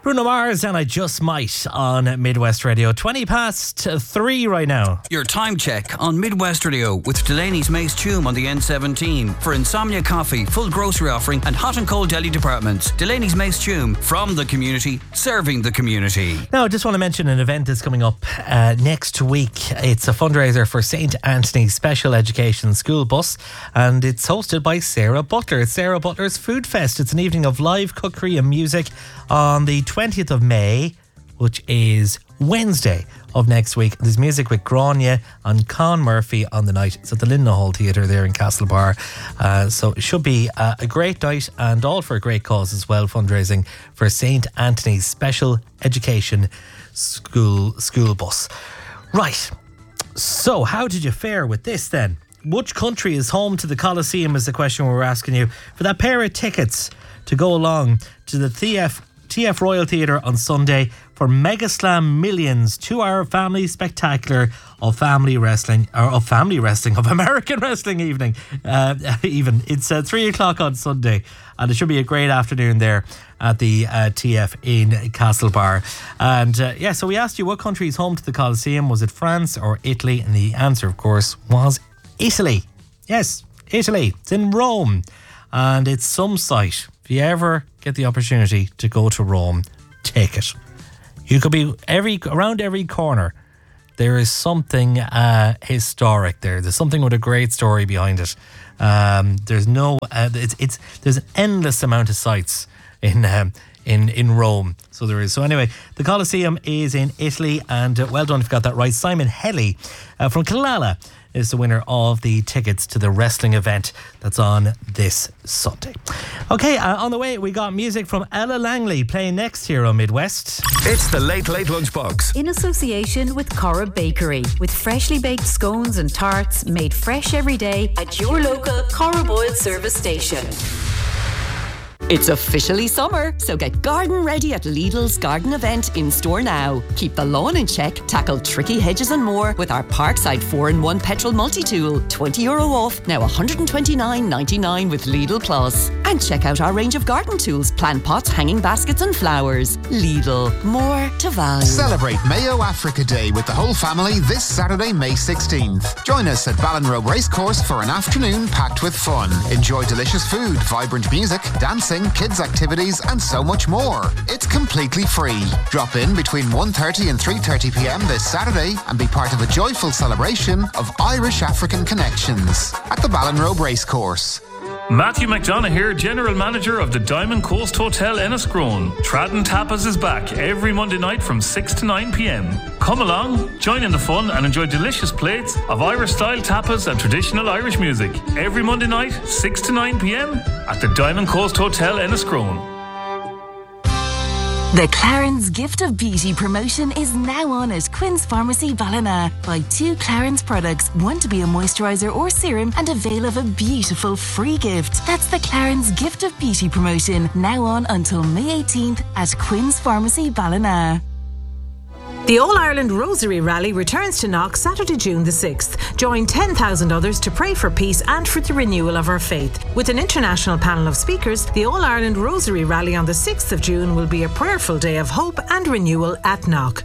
Bruno Mars and I Just Might on Midwest Radio. 3:20 right now. Your time check on Midwest Radio with Delaney's Mace Tume on the N17 for Insomnia Coffee, full grocery offering and hot and cold deli departments. Delaney's Mace Tume, from the community, serving the community. Now, I just want to mention an event that's coming up next week. It's a fundraiser for St. Anthony's Special Education School Bus, and it's hosted by Sarah Butler. It's Sarah Butler's Food Fest. It's an evening of live cookery and music on the 20th of May, which is Wednesday of next week. There's music with Grania and Con Murphy on the night. It's at the Lindenau Hall Theatre there in Castlebar. So it should be a great night, and all for a great cause as well, fundraising for St. Anthony's Special Education School Bus. Right, so how did you fare with this then? Which country is home to the Coliseum is the question we're asking you. For that pair of tickets to go along to the TF Royal Theatre on Sunday for Mega Slam Millions 2-hour family spectacular of American wrestling evening. It's 3 o'clock on Sunday, and it should be a great afternoon there at the TF in Castlebar. And so we asked you what country is home to the Coliseum. Was it France or Italy? And the answer, of course, was Italy. Yes, Italy. It's in Rome, and it's some sight. If you ever get the opportunity to go to Rome, take it. You could be around every corner. There is something historic there. There's something with a great story behind it. There's an endless amount of sights in Rome. So there is. So anyway, the Colosseum is in Italy, and well done if you got that right. Simon Helly from Killala is the winner of the tickets to the wrestling event that's on this Sunday. Okay, on the way we got music from Ella Langley playing next here on Midwest. It's the Late Late Lunchbox. In association with Cora Bakery, with freshly baked scones and tarts made fresh every day at your local Cora Boyle service station. It's officially summer, so get garden ready at Lidl's garden event in store now. Keep the lawn in check, tackle tricky hedges and more with our Parkside 4-in-1 petrol multi-tool. €20 off, now $129.99 with Lidl Plus. And check out our range of garden tools, plant pots, hanging baskets and flowers. Lidl, more to value. Celebrate Mayo Africa Day with the whole family this Saturday, May 16th. Join us at Ballinrobe Racecourse for an afternoon packed with fun. Enjoy delicious food, vibrant music, dancing, kids activities and so much more. It's completely free. Drop in between 1:30 and 3:30 p.m. this Saturday and be part of a joyful celebration of Irish-African connections at the Ballinrobe Racecourse. Matthew McDonough here, General Manager of the Diamond Coast Hotel Enniscrone. Tradden Tapas is back every Monday night from 6 to 9 p.m. Come along, join in the fun and enjoy delicious plates of Irish-style tapas and traditional Irish music. Every Monday night, 6 to 9 p.m. at the Diamond Coast Hotel Enniscrone. The Clarins Gift of Beauty promotion is now on at Quinn's Pharmacy Ballina. Buy 2 Clarins products, one to be a moisturiser or serum, and avail of a beautiful free gift. That's the Clarins Gift of Beauty promotion, now on until May 18th at Quinn's Pharmacy Ballina. The All-Ireland Rosary Rally returns to Knock Saturday, June the 6th. Join 10,000 others to pray for peace and for the renewal of our faith. With an international panel of speakers, the All-Ireland Rosary Rally on the 6th of June will be a prayerful day of hope and renewal at Knock.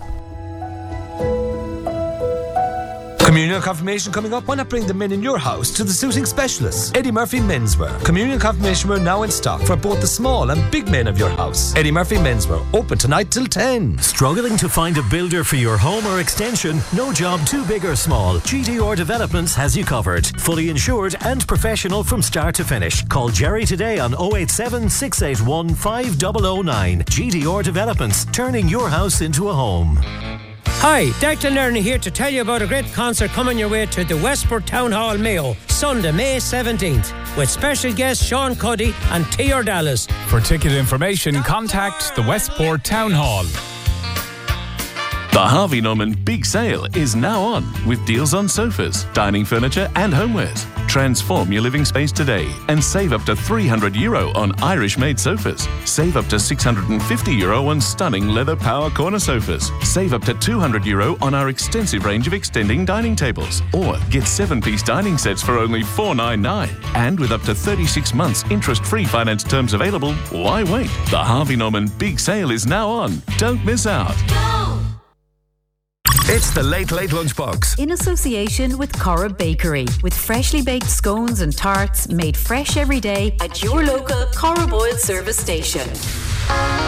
Communion confirmation coming up. Why not bring the men in your house to the suiting specialists? Eddie Murphy Menswear. Communion confirmation wear now in stock for both the small and big men of your house. Eddie Murphy Menswear, open tonight till 10. Struggling to find a builder for your home or extension? No job too big or small. GDR Developments has you covered. Fully insured and professional from start to finish. Call Jerry today on 087 681 5009. GDR Developments, turning your house into a home. Hi, Declan Lerner here to tell you about a great concert coming your way to the Westport Town Hall, Mayo, Sunday, May 17th, with special guests Sean Cuddy and T.R. Dallas. For ticket information, contact the Westport Town Hall. The Harvey Norman Big Sale is now on with deals on sofas, dining furniture and homewares. Transform your living space today and save up to €300 on Irish-made sofas. Save up to €650 on stunning leather power corner sofas. Save up to €200 on our extensive range of extending dining tables. Or get 7-piece dining sets for only $499. And with up to 36 months interest-free finance terms available, why wait? The Harvey Norman Big Sale is now on. Don't miss out. It's the Late Late Lunchbox. In association with Cora Bakery, with freshly baked scones and tarts made fresh every day at your local Cora Boyle service station.